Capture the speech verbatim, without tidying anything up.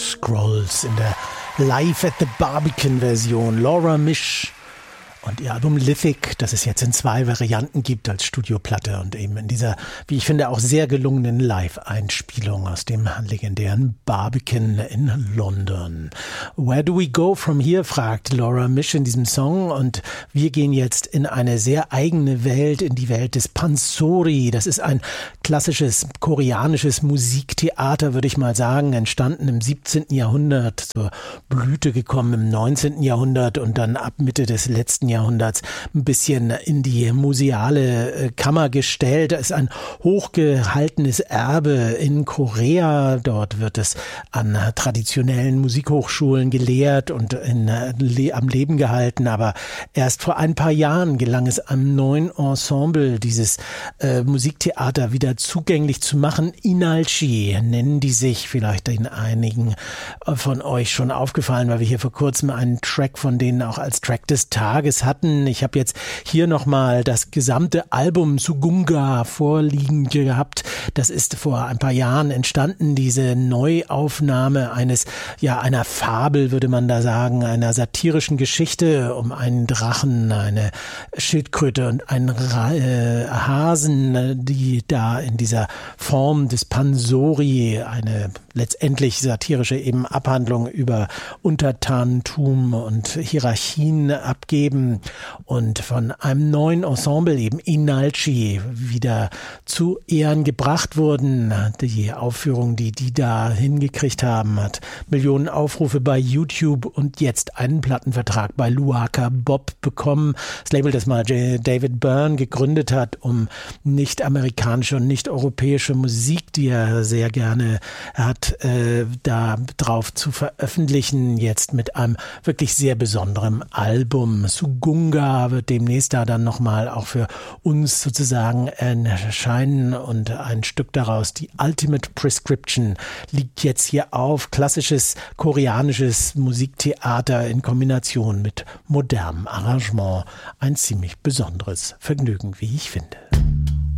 Scrolls in der Live at the Barbican-Version. Laura Misch und ihr Album Lithic, das es jetzt in zwei Varianten gibt als Studioplatte und eben in dieser, wie ich finde, auch sehr gelungenen Live-Einspielung aus dem legendären Barbican in London. Where do we go from here, fragt Laura Misch in diesem Song, und wir gehen jetzt in eine sehr eigene Welt, in die Welt des Pansori. Das ist ein klassisches koreanisches Musiktheater, würde ich mal sagen, entstanden im siebzehnten Jahrhundert, zur Blüte gekommen im neunzehnten Jahrhundert und dann ab Mitte des letzten Jahrhunderts ein bisschen in die museale Kammer gestellt. Es ist ein hochgehaltenes Erbe in Korea. Dort wird es an traditionellen Musikhochschulen gelehrt und in, am Leben gehalten. Aber erst vor ein paar Jahren gelang es einem neuen Ensemble, dieses äh, Musiktheater wieder zugänglich zu machen. Inalchi nennen die sich, vielleicht den einigen von euch schon aufgefallen, weil wir hier vor kurzem einen Track von denen auch als Track des Tages hatten. Ich habe jetzt hier nochmal das gesamte Album Sugunga vorliegen gehabt. Das ist vor ein paar Jahren entstanden, diese Neuaufnahme eines, ja, einer Fabel, würde man da sagen, einer satirischen Geschichte um einen Drachen, eine Schildkröte und einen äh, Hasen, die da in dieser Form des Pansori eine letztendlich satirische eben Abhandlung über Untertanentum und Hierarchien abgeben und von einem neuen Ensemble, eben Inalchi, wieder zu Ehren gebracht wurden. Die Aufführung, die die da hingekriegt haben, hat Millionen Aufrufe bei YouTube und jetzt einen Plattenvertrag bei Luaka Bob bekommen. Das Label, das mal David Byrne gegründet hat, um nicht amerikanische und nicht europäische Musik, die er sehr gerne hat, äh, da drauf zu veröffentlichen, jetzt mit einem wirklich sehr besonderen Album. Sugunga wird demnächst da dann nochmal auch für uns sozusagen erscheinen und ein Stück daraus, die Ultimate Prescription, liegt jetzt hier auf. Klassisches koreanisches Musiktheater in Kombination mit modernem Arrangement. Ein ziemlich besonderes Vergnügen, wie ich finde.